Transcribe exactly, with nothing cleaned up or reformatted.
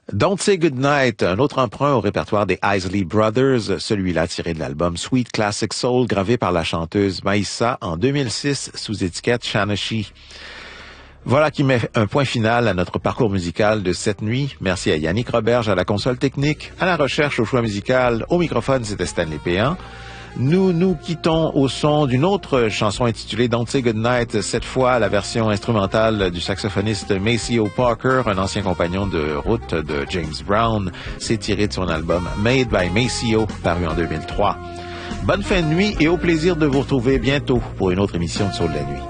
Don't Say Goodnight, un autre emprunt au répertoire des Isley Brothers, celui-là tiré de l'album Sweet Classic Soul, gravé par la chanteuse Maïssa en deux mille six sous étiquette Shanashi. Voilà qui met un point final à notre parcours musical de cette nuit. Merci à Yannick Roberge à la console technique, à la recherche au choix musical, au microphone c'était Stanley Péan. Nous nous quittons au son d'une autre chanson intitulée Don't Say Goodnight, cette fois la version instrumentale du saxophoniste Maceo Parker, un ancien compagnon de route de James Brown. C'est tiré de son album Made by Maceo, paru en deux mille trois. Bonne fin de nuit et au plaisir de vous retrouver bientôt pour une autre émission de Soul de la nuit.